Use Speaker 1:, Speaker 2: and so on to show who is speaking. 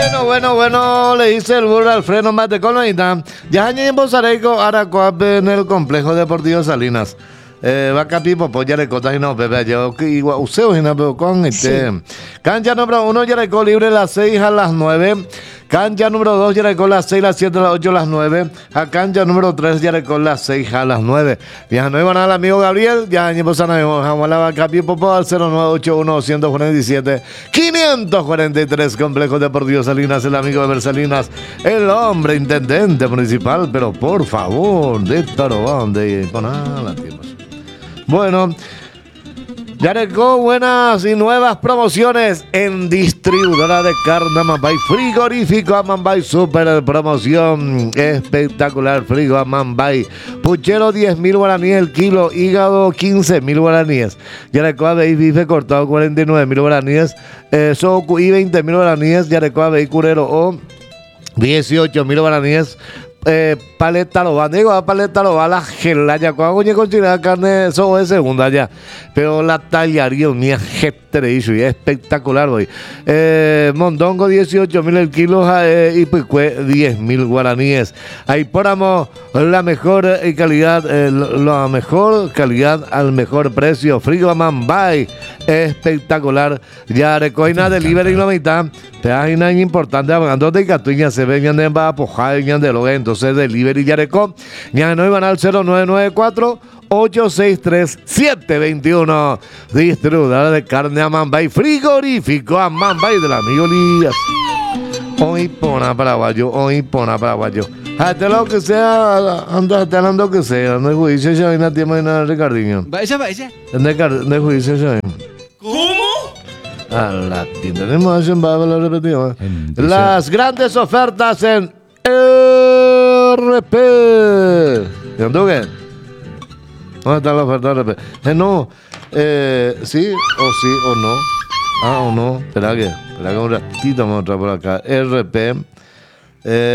Speaker 1: Bueno, le dice el burro al freno mate colonita. Ya hay en Bozareco, Aracuape, en el complejo deportivo Salinas. Va capipo, pues ya le cotas y no, bebé, yo igual, usted y no, con este. Cancha número 1, Yarecó libre las 6 a las 9. Cancha número 2, Yarecó las 6, las 7, las 8, las 9. A cancha número 3, Yarecó las 6 a las 9. Ya no iban al amigo Gabriel, ya en Bozana, Jamalaba capipo al 0981-147-543, complejo deportivo Salinas, el amigo de Bersalinas, el hombre intendente municipal, pero por favor, de Tarobán, de Conala, tiempos. Bueno, Yarecó, buenas y nuevas promociones en distribuidora de carne Amambay, frigorífico Amambay, super promoción espectacular, frigo Amambay, puchero 10.000 guaraníes el kilo, hígado 15.000 guaraníes, Yarecó Abey bife cortado 49.000 guaraníes, socu y 20.000 guaraníes, Yarecó Abey curero o 18.000 guaraníes. Paleta lo va, digo, paleta lo va la gelaya, cuando yo considero carne, eso es segunda ya, pero la tallaría mía, gente hizo y es espectacular hoy. Mondongo 18.000 el kilo y Picue 10.000 guaraníes. Ahí ponamos la mejor calidad, la mejor calidad al mejor precio. Frigo Amambay, espectacular. Ya recoina delivery la mitad. Te hay nada importante, hablando de Catuña, se ven de Bapoja y de Logue, entonces delivery Yarecó, ya no iban al 0994-863-721. Distribuidora de carne Amambay, frigorífico Amambay del amigo Lías. Hoy pona paraguayo. Hasta lo que sea, anda hablando que sea, no es juicio, ya viene a tiempo de nada, Ricardinho.
Speaker 2: Vaya.
Speaker 1: No es juicio, ya.
Speaker 2: ¿Cómo?
Speaker 1: A la tienda de Motion, va a lo repetido. Las grandes ofertas en RP. ¿Entendó qué? ¿Dónde está la oferta de RP? No, sí o no. O no. Espera que un ratito vamos a entrar por acá. RP.